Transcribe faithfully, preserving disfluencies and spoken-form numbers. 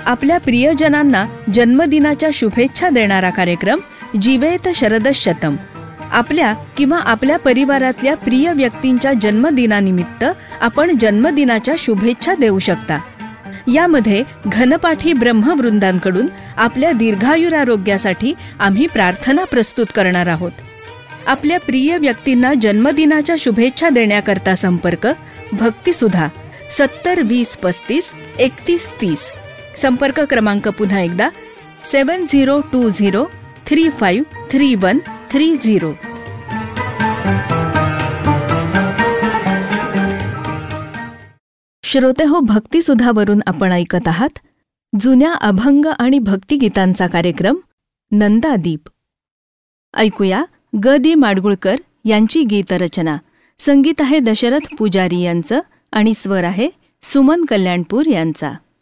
आपल्या प्रियजनांना जन्मदिनाच्या शुभेच्छा देणारा कार्यक्रम जीवेत शरदशतम. आपल्या किंवा आपल्या परिवारातल्या प्रिय व्यक्तींच्या जन्मदिनानिमित्त आपण जन्मदिनाच्या शुभेच्छा देऊ शकता. यामध्ये घनपाठी ब्रह्मवृंदांकडून आपल्या दीर्घायुरारोग्यासाठी आम्ही प्रार्थना प्रस्तुत करणार आहोत. आपल्या प्रिय व्यक्तींना जन्मदिनाच्या शुभेच्छा देण्याकरता संपर्क भक्तिसुधा सत्तर वीस पस्तीस एकतीस तीस. संपर्क क्रमांक पुन्हा एकदा सेवन zero to zero three five three one three zero. श्रोते हो, भक्तिसुधावरून आपण ऐकत आहात जुन्या अभंग आणि भक्तिगीतांचा कार्यक्रम नंदादीप. ऐकूया ग दी माडगुळकर यांची गीतरचना. संगीत आहे दशरथ पुजारी यांचं आणि स्वर आहे सुमन कल्याणपूर यांचा.